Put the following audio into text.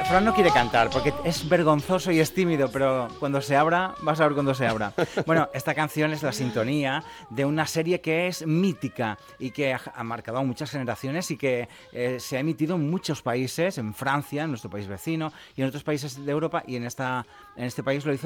Fran no quiere cantar porque es vergonzoso y es tímido, pero cuando se abra, vas a ver cuando se abra. Bueno, esta canción es la sintonía de una serie que es mítica y que ha marcado a muchas generaciones y que se ha emitido en muchos países, en Francia, en nuestro país vecino, y en otros países de Europa, y en este país lo hizo